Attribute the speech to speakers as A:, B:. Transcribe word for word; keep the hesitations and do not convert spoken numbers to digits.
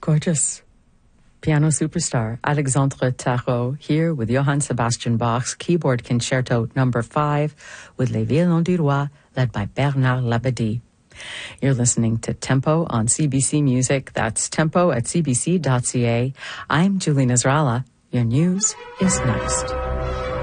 A: Gorgeous. Piano superstar Alexandre Tarot here with Johann Sebastian Bach's Keyboard Concerto number five with Les Violons du Roi, led by Bernard Labadie. You're listening to Tempo on C B C Music. That's tempo at c b c dot c a. I'm Julie Nasrallah. Your news is next.